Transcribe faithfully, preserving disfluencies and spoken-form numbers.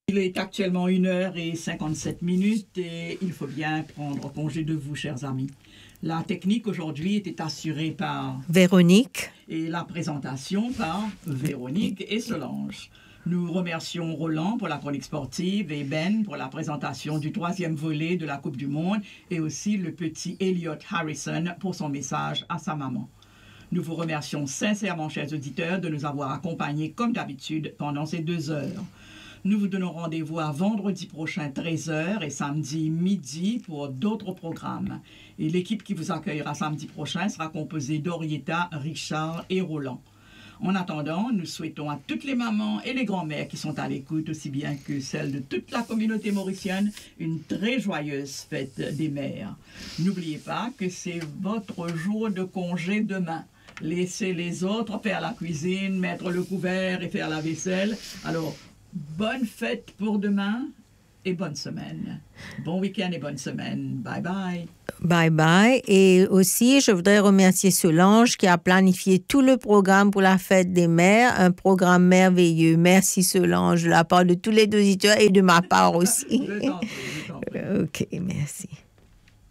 Il est actuellement une heure et cinquante-sept minutes et il faut bien prendre congé de vous, chers amis. La technique aujourd'hui était assurée par Véronique et la présentation par Véronique et Solange. Nous remercions Roland pour la chronique sportive et Ben pour la présentation du troisième volet de la Coupe du Monde et aussi le petit Elliot Harrison pour son message à sa maman. Nous vous remercions sincèrement, chers auditeurs, de nous avoir accompagnés comme d'habitude pendant ces deux heures. Nous vous donnons rendez-vous à vendredi prochain, treize heures, et samedi midi pour d'autres programmes. Et l'équipe qui vous accueillera samedi prochain sera composée d'Orietta, Richard et Roland. En attendant, nous souhaitons à toutes les mamans et les grands-mères qui sont à l'écoute, aussi bien que celles de toute la communauté mauricienne, une très joyeuse fête des mères. N'oubliez pas que c'est votre jour de congé demain. Laissez les autres faire la cuisine, mettre le couvert et faire la vaisselle. Alors, bonne fête pour demain et bonne semaine. Bon week-end et bonne semaine. Bye bye. Bye bye. Et aussi, je voudrais remercier Solange qui a planifié tout le programme pour la fête des mères, un programme merveilleux. Merci Solange, de la part de tous les auditeurs et de ma part aussi. Je t'en prie, je t'en prie. Ok, merci.